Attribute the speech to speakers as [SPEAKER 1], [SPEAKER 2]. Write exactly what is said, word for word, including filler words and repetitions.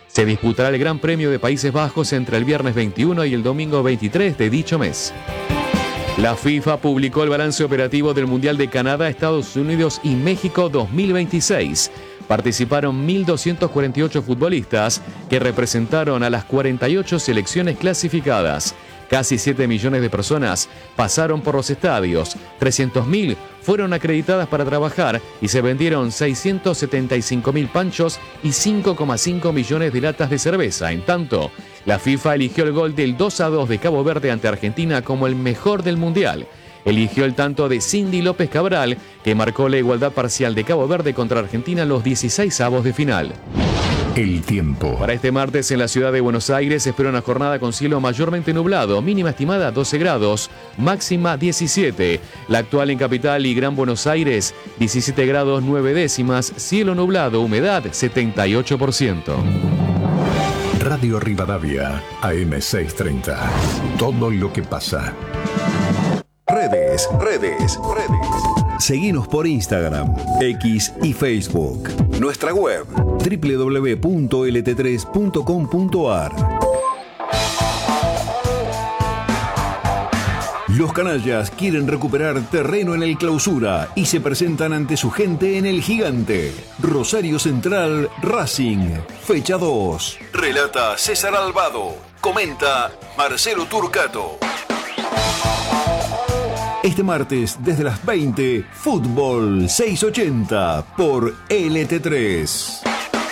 [SPEAKER 1] Se disputará el Gran Premio de Países Bajos entre el viernes veintiuno y el domingo veintitrés de dicho mes. La FIFA publicó el balance operativo del Mundial de Canadá, Estados Unidos y México dos mil veintiséis. Participaron mil doscientos cuarenta y ocho futbolistas que representaron a las cuarenta y ocho selecciones clasificadas. Casi siete millones de personas pasaron por los estadios, trescientos mil fueron acreditadas para trabajar y se vendieron seiscientos setenta y cinco mil panchos y cinco coma cinco millones de latas de cerveza. En tanto, la FIFA eligió el gol del dos a dos de Cabo Verde ante Argentina como el mejor del Mundial. Eligió el tanto de Cindy López Cabral, que marcó la igualdad parcial de Cabo Verde contra Argentina en los dieciseisavos de final.
[SPEAKER 2] El tiempo.
[SPEAKER 1] Para este martes en la ciudad de Buenos Aires se espera una jornada con cielo mayormente nublado, mínima estimada doce grados, máxima diecisiete. La actual en Capital y Gran Buenos Aires, diecisiete grados nueve décimas, cielo nublado, humedad setenta y ocho por ciento.
[SPEAKER 2] Radio Rivadavia, A M seiscientos treinta. Todo lo que pasa.
[SPEAKER 3] Redes, redes, redes. Seguinos por Instagram, X y Facebook. Nuestra web, doble u doble u doble u punto l t tres punto com punto a r. Los canallas quieren recuperar terreno en el Clausura y se presentan ante su gente en el Gigante. Rosario Central Racing, fecha dos. Relata César Albado. Comenta Marcelo Turcato. Este martes, desde las veinte, Fútbol seiscientos ochenta por L T tres.